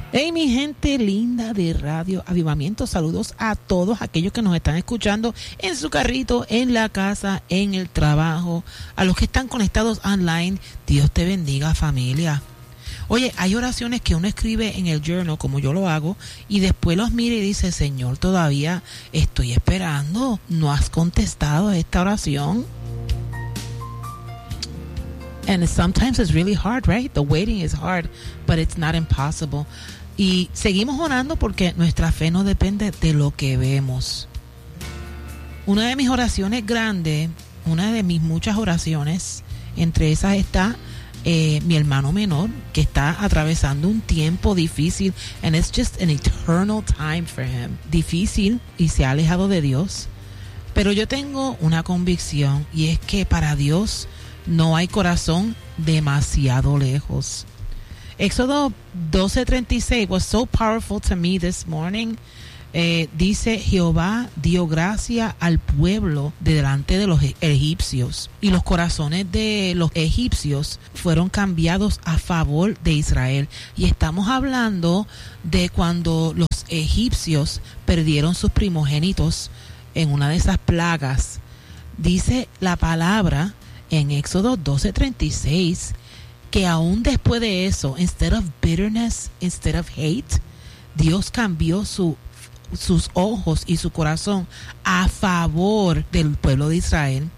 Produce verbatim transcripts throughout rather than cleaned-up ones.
Hey, mi gente linda de Radio Avivamiento, saludos a todos aquellos que nos están escuchando en su carrito, en la casa, en el trabajo, a los que están conectados online. Dios te bendiga, familia. Oye, hay oraciones que uno escribe en el journal, como yo lo hago, y después los mira y dice, Señor, todavía estoy esperando, no has contestado esta oración. And sometimes it's really hard, right? The waiting is hard, but it's not impossible. Y seguimos orando porque nuestra fe no depende de lo que vemos. Una de mis oraciones grandes, una de mis muchas oraciones, entre esas está eh, mi hermano menor, que está atravesando un tiempo difícil, and it's just an eternal time for him. Difícil, y se ha alejado de Dios. Pero yo tengo una convicción, y es que para Dios no hay corazón demasiado lejos. Éxodo doce treinta y seis was so powerful to me this morning. Eh, dice, Jehová dio gracia al pueblo de delante de los egipcios, y los corazones de los egipcios fueron cambiados a favor de Israel. Y estamos hablando de cuando los egipcios perdieron sus primogénitos en una de esas plagas. Dice la palabra en Éxodo doce treinta y seis que aún después de eso, instead of bitterness, instead of hate, Dios cambió su, sus ojos y su corazón a favor del pueblo de Israel.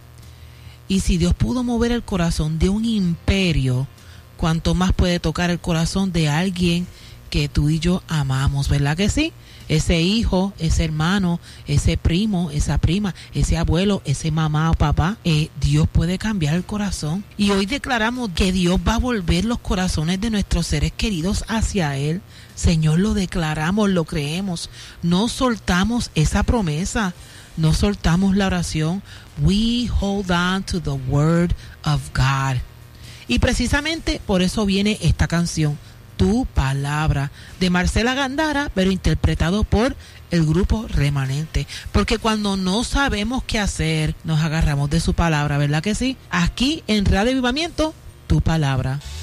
Y si Dios pudo mover el corazón de un imperio, ¿cuánto más puede tocar el corazón de alguien que tú y yo amamos? ¿Verdad que sí? Ese hijo, ese hermano, ese primo, esa prima, ese abuelo, ese mamá o papá, eh, Dios puede cambiar el corazón. Y hoy declaramos que Dios va a volver los corazones de nuestros seres queridos hacia Él. Señor, lo declaramos, lo creemos. No soltamos esa promesa, no soltamos la oración. We hold on to the word of God. Y precisamente por eso viene esta canción, Tu Palabra, de Marcela Gándara, pero interpretado por el grupo Remanente. Porque cuando no sabemos qué hacer, nos agarramos de su palabra, ¿verdad que sí? Aquí en Radio Avivamiento, Tu Palabra.